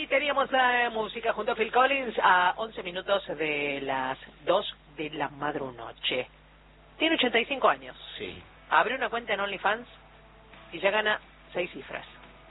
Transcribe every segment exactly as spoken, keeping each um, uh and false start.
teníamos eh, música junto a Phil Collins a once minutos de las dos de la madrunoche. Tiene ochenta y cinco años. Sí. Abrió una cuenta en OnlyFans y ya gana seis cifras.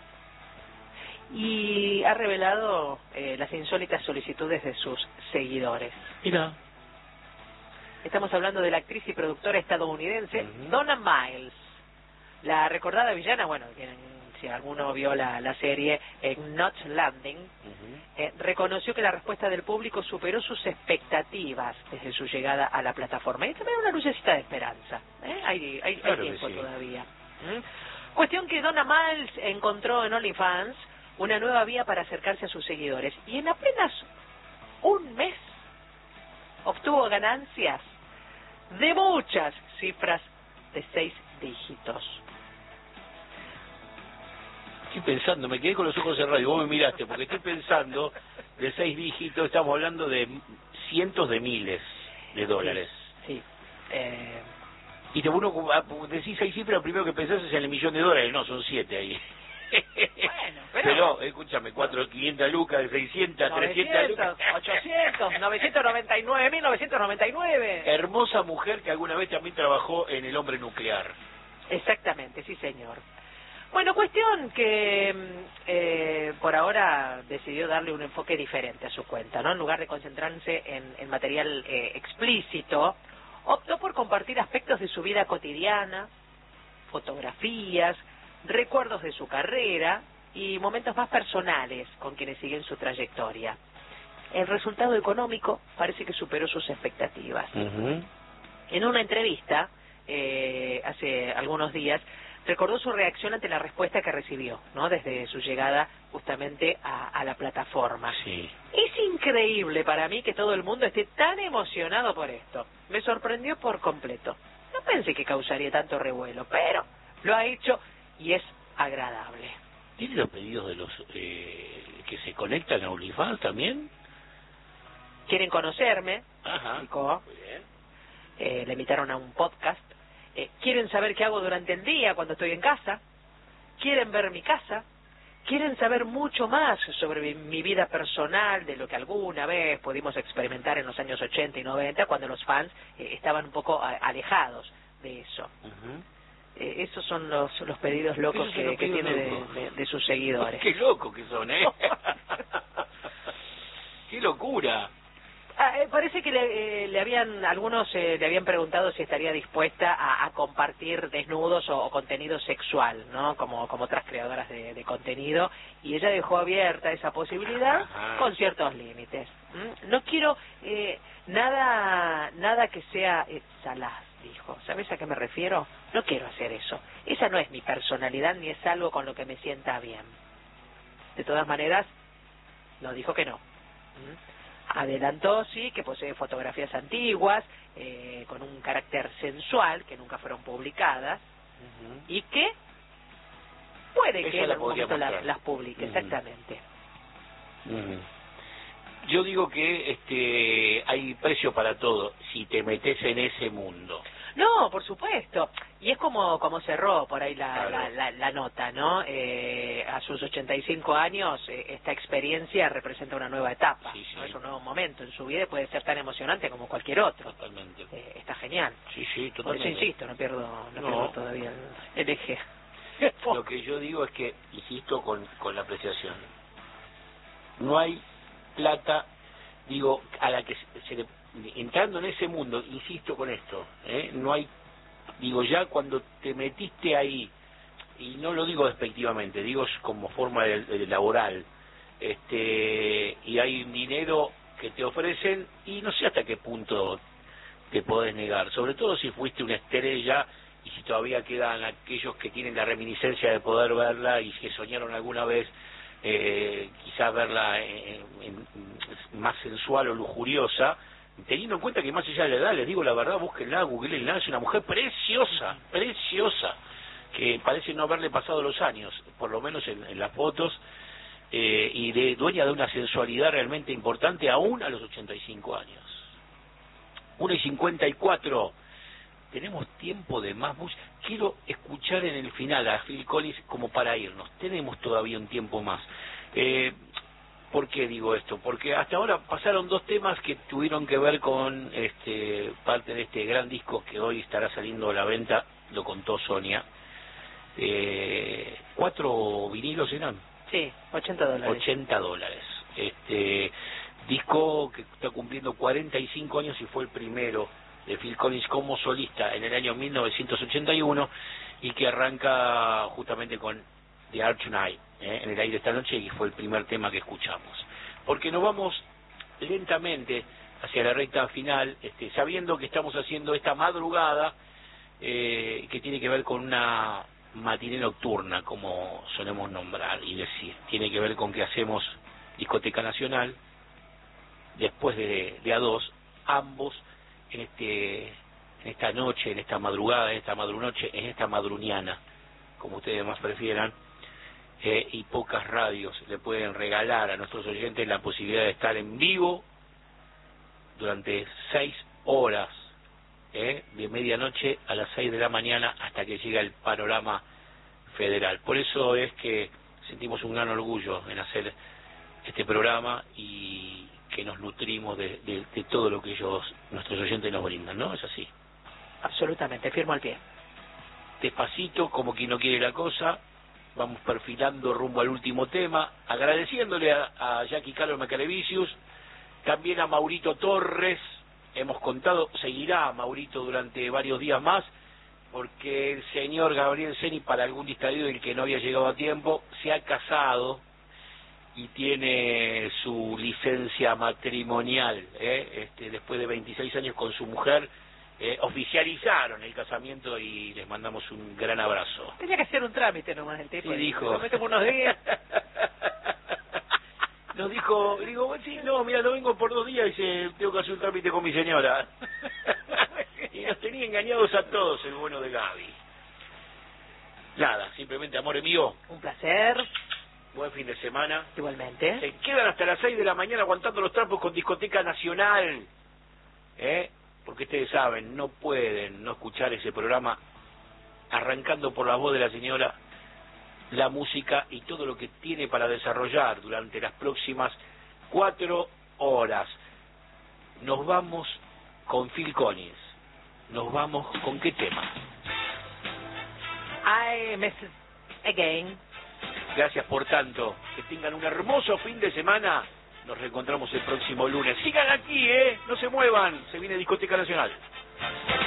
Y ha revelado eh, las insólitas solicitudes de sus seguidores. Mira. Estamos hablando de la actriz y productora estadounidense Uh-huh. Donna Miles. La recordada villana, bueno, quien, si alguno vio la, la serie eh, Not Landing, Uh-huh. eh, reconoció que la respuesta del público superó sus expectativas desde su llegada a la plataforma. Y también una lucecita de esperanza. ¿eh? Hay, hay, Claro hay que tiempo sí. todavía. ¿Mm? Cuestión que Donna Miles encontró en OnlyFans una nueva vía para acercarse a sus seguidores. Y en apenas un mes obtuvo ganancias de muchas cifras de seis dígitos. Estoy pensando, me quedé con los ojos cerrados y vos me miraste, porque estoy pensando de seis dígitos, estamos hablando de cientos de miles de dólares. Sí. sí. Eh... Y te uno decís seis cifras, lo primero que pensás es en el millón de dólares, no, son siete ahí. Bueno, pero... pero escúchame, cuatro, quinientas lucas, de seiscientas, trescientas lucas. ochocientos, novecientos noventa y nueve mil novecientos noventa y nueve. Hermosa mujer que alguna vez también trabajó en El Hombre Nuclear. Exactamente, sí señor. Bueno, cuestión que eh, por ahora decidió darle un enfoque diferente a su cuenta, ¿no? En lugar de concentrarse en, en material eh, explícito, optó por compartir aspectos de su vida cotidiana, fotografías, recuerdos de su carrera y momentos más personales con quienes siguen su trayectoria. El resultado económico parece que superó sus expectativas. Uh-huh. En una entrevista, eh, hace algunos días, recordó su reacción ante la respuesta que recibió, ¿no? Desde su llegada justamente a, a la plataforma. Sí. Es increíble para mí que todo el mundo esté tan emocionado por esto. Me sorprendió por completo. No pensé que causaría tanto revuelo, pero lo ha hecho y es agradable. ¿Tiene los pedidos de los eh, que se conectan a OnlyFans también? Quieren conocerme, Ajá. explicó. Muy bien. Eh, le invitaron a un podcast. Eh, quieren saber qué hago durante el día cuando estoy en casa. Quieren ver mi casa. Quieren saber mucho más sobre mi, mi vida personal, de lo que alguna vez pudimos experimentar en los años ochenta y noventa, cuando los fans eh, estaban un poco a, alejados de eso. Uh-huh. Eh, esos son los, los pedidos locos que, que tiene de, de, de sus seguidores. Qué locos que son, ¿eh? ¡Qué locura! Ah, eh, parece que le, eh, le habían, algunos eh, le habían preguntado si estaría dispuesta a, a compartir desnudos o, o contenido sexual, ¿no? Como, como otras creadoras de, de contenido, y ella dejó abierta esa posibilidad. Ajá. Con ciertos límites. ¿Mm? No quiero eh, nada, nada que sea eh, salaz, dijo. ¿Sabes a qué me refiero? No quiero hacer eso. Esa no es mi personalidad ni es algo con lo que me sienta bien. De todas maneras, no dijo que no. ¿Mm? Adelantó, sí, que posee fotografías antiguas, eh, con un carácter sensual, que nunca fueron publicadas, uh-huh. y que puede Esa que en algún momento las, las publique, uh-huh. exactamente. Uh-huh. Yo digo que este hay precio para todo, si te metes en ese mundo. No, por supuesto. Y es como como cerró por ahí la, claro. la, la, la nota, ¿no? Eh, a sus ochenta y cinco años, eh, esta experiencia representa una nueva etapa, sí, sí. ¿no? Es un nuevo momento en su vida y puede ser tan emocionante como cualquier otro. Totalmente. Eh, está genial. Sí, sí, totalmente. Por eso insisto, no pierdo, no, no. pierdo todavía el, el eje. Lo que yo digo es que, insisto con, con la apreciación, no hay plata, digo, a la que se, se le... Entrando en ese mundo, insisto con esto, ¿eh? No hay, digo, ya cuando te metiste ahí, y no lo digo despectivamente, digo como forma de, de laboral, este, y hay un dinero que te ofrecen, y no sé hasta qué punto te podés negar, sobre todo si fuiste una estrella, y si todavía quedan aquellos que tienen la reminiscencia de poder verla, y que soñaron alguna vez, eh, quizás verla en, en, en, más sensual o lujuriosa, teniendo en cuenta que más allá de la edad, les digo la verdad, búsquenla, googleenla, es una mujer preciosa, preciosa, que parece no haberle pasado los años, por lo menos en, en las fotos, eh, y de dueña de una sensualidad realmente importante aún a los ochenta y cinco años. una y cincuenta y cuatro, tenemos tiempo de más música. Quiero escuchar en el final a Phil Collins como para irnos, tenemos todavía un tiempo más. Eh, ¿Por qué digo esto? Porque hasta ahora pasaron dos temas que tuvieron que ver con este parte de este gran disco que hoy estará saliendo a la venta, lo contó Sonia. Eh, ¿Cuatro vinilos eran? Sí, ochenta dólares. ochenta dólares. Este disco que está cumpliendo cuarenta y cinco años y fue el primero de Phil Collins como solista en el año mil novecientos ochenta y uno y que arranca justamente con The Arch Night, ¿eh? En el aire esta noche, y fue el primer tema que escuchamos. Porque nos vamos lentamente hacia la recta final, este, sabiendo que estamos haciendo esta madrugada eh, que tiene que ver con una matiné nocturna, como solemos nombrar y decir. Tiene que ver con que hacemos Discoteca Nacional después de, de A dos, ambos en este en esta noche, en esta madrugada, en esta madrunoche, en esta madruniana, como ustedes más prefieran. Eh, y pocas radios le pueden regalar a nuestros oyentes la posibilidad de estar en vivo durante seis horas, eh, de medianoche a las seis de la mañana hasta que llega el panorama federal. Por eso es que sentimos un gran orgullo en hacer este programa y que nos nutrimos de, de, de todo lo que ellos, nuestros oyentes, nos brindan, ¿no? Es así. Absolutamente, firmo al pie. Despacito, como quien no quiere la cosa, vamos perfilando rumbo al último tema, agradeciéndole a, a Jackie Carlos Macalevicius, también a Maurito Torres. Hemos contado, seguirá Maurito durante varios días más, porque el señor Gabriel Ceni, para algún distraído y el que no había llegado a tiempo, se ha casado y tiene su licencia matrimonial, ¿eh? este, después de veintiséis años con su mujer. Eh, oficializaron el casamiento y les mandamos un gran abrazo. Tenía que hacer un trámite nomás el tipo. Sí, dijo. Lo metemos unos días. Nos dijo, digo, bueno, sí, no, mira, no vengo por dos días y dice, tengo que hacer un trámite con mi señora. Y nos tenía engañados a todos el bueno de Gaby. Nada, simplemente, amor mío. Un placer. Buen fin de semana. Igualmente. Se quedan hasta las seis de la mañana aguantando los trapos con Discoteca Nacional. ¿Eh? Porque ustedes saben, no pueden no escuchar ese programa arrancando por la voz de la señora, la música y todo lo que tiene para desarrollar durante las próximas cuatro horas. Nos vamos con Phil Collins. Nos vamos con qué tema. I miss again. Gracias por tanto. Que tengan un hermoso fin de semana. Nos reencontramos el próximo lunes. Sigan aquí, ¿eh? No se muevan. Se viene Discoteca Nacional.